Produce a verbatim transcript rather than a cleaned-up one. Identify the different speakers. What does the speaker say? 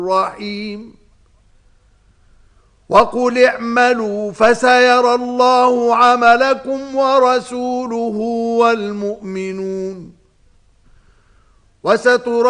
Speaker 1: الرحيم وقل اعملوا فسيرى الله عملكم ورسوله والمؤمنون وسترى